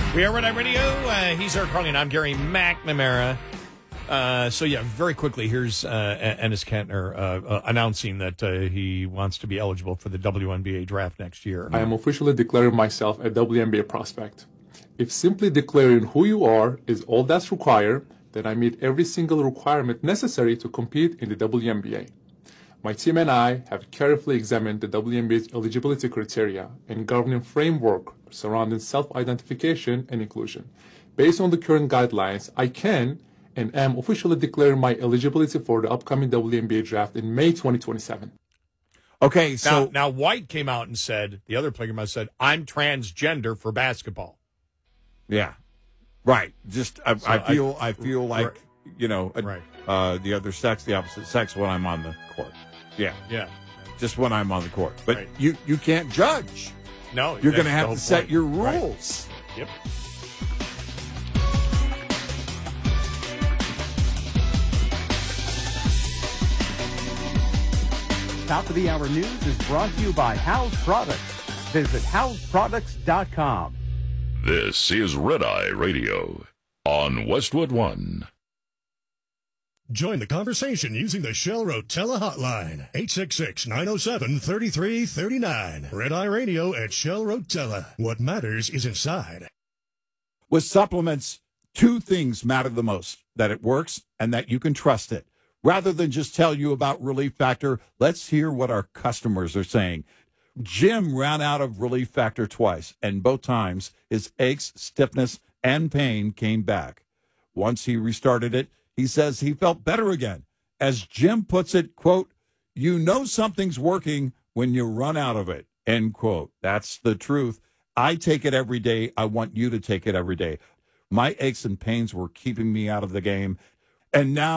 We are Red Eye Radio. He's Eric Carly, and I'm Gary McNamara. Very quickly, here's Enes Kanter announcing that he wants to be eligible for the WNBA draft next year. I am officially declaring myself a WNBA prospect. If simply declaring who you are is all that's required, then I meet every single requirement necessary to compete in the WNBA. My team and I have carefully examined the WNBA's eligibility criteria and governing framework surrounding self-identification and inclusion. Based on the current guidelines, I can and am officially declaring my eligibility for the upcoming WNBA draft in May 2027. Okay, so now White came out and said, the other player must have said, I'm transgender for basketball. Yeah, right. Just I feel like right. The other sex, the opposite sex, when I'm on the court. Yeah. Just when I'm on the court, but right. you can't judge. No, you're going to have to set your rules. Right. Yep. Top of the Hour News is brought to you by House Products. Visit houseproducts.com. This is Red Eye Radio on Westwood One. Join the conversation using the Shell Rotella hotline, 866-907-3339. Red Eye Radio at Shell Rotella. What matters is inside. With supplements, two things matter the most: that it works and that you can trust it. Rather than just tell you about Relief Factor, let's hear what our customers are saying. Jim ran out of Relief Factor twice, and both times his aches, stiffness, and pain came back. Once he restarted it, he says he felt better again. As Jim puts it, quote, "You know something's working when you run out of it," end quote. That's the truth. I take it every day. I want you to take it every day. My aches and pains were keeping me out of the game, and now